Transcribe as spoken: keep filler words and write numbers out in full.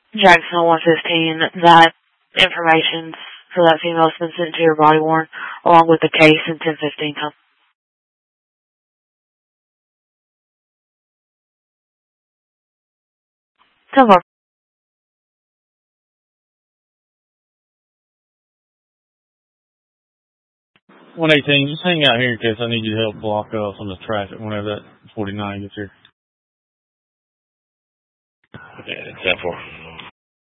Jacksonville one fifteen, that information for that female has been sent to your body worn, along with the case and ten fifteen. ten four. one eighteen, just hang out here in case I need you to help block uh, some of the traffic whenever that forty-nine gets here. Okay, ten four.